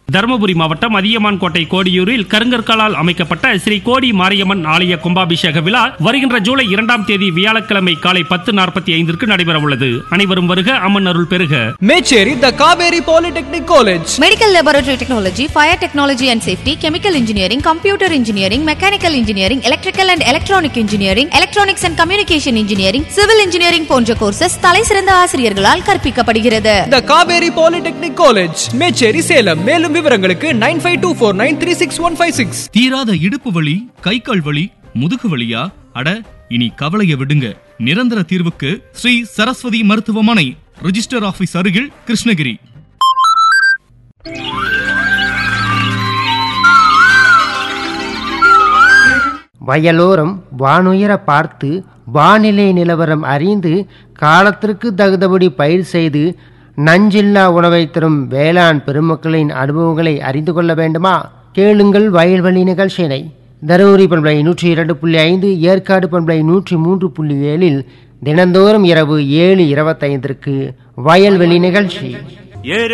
தருமபுரி மாவட்டம் அதியமான் கோட்டை கோடியூரில் கருங்கற்களால் அமைக்கப்பட்ட ஸ்ரீ கோடி மாரியம்மன் ஆலய கும்பாபிஷேக விழா வருகின்ற ஜூலை 2ஆம் தேதி வியாழக்கிழமை காலை 10:45 நடைபெற உள்ளது. அனைவரும் வருக, அம்மன் அருள் பெறுக. மேச்சேரி த Kaveri polytechnic college. Medical laboratory technology, fire technology and safety, chemical engineering, computer engineering, mechanical engineering, electrical and electronic engineering, electronics and communication engineering, civil engineering போன்ற கோர்சஸ் தலைசிறந்த ஆசிரியர்களால் கற்பிக்கப்படுகிறது. த காவேரி பாலிடெக்னிக் காலேஜ், மேச்சேரி, சேலம். மேலும் விவரங்களுக்கு 9524936156. தீராத இடுப்பு வலி, கை கால் வலி, முதுகு வலியா? அட, இனி கவலைய விடுங்க. நிரந்தர தீர்வுக்கு ஸ்ரீ சரஸ்வதி மருத்துவமனை, ரிஜிஸ்டர் ஆபீஸ் அருகில், கிருஷ்ணகிரி. வயலோரம் வானுயர பார்த்து வானிலை நிலவரம் அறிந்து காலத்திற்கு தகுந்தபடி பயிர் செய்து நஞ்சில்லா உணவை தரும் வேளாண் பெருமக்களின் அனுபவங்களை அறிந்து கொள்ள வேண்டுமா? கேளுங்கள் வயல்வெளி நிகழ்ச்சியினை. தருமபுரி பண்பலை 102.5, ஏற்காடு பண்பலை 103.7 தினந்தோறும் இரவு 7:25 வயல்வெளி நிகழ்ச்சி.